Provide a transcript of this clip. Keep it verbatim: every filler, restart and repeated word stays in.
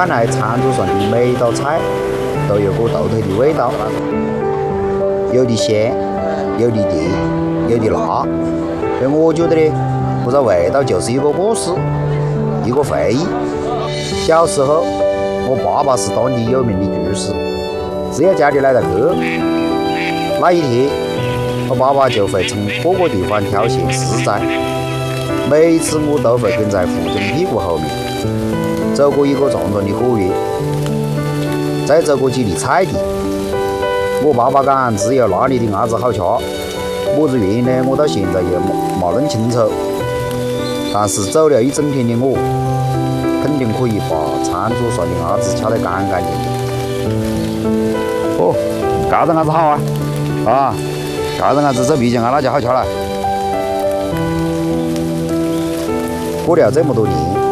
看来餐桌上的每道菜都有个独特的味道，有的鲜，有的甜，有的辣。而我觉得呢，这个味道就是一个故事，一个回忆。小时候，我爸爸是当地有名的厨师，只要家里来了客，那一天我爸爸就会从各个地方挑选食材，每次我都会跟在父亲屁股后面，走过一个长长的果园，再走过几粒菜地。我爸爸讲，只有那里的鸭子好吃，么子原因呢？我到现在也没没弄清楚。但是走了一整天的我，肯定可以把餐桌上的鸭子吃得干干净净。哦，这个鸭子好啊！啊，这个鸭子走鼻尖啊，那就好吃了。过了这么多年，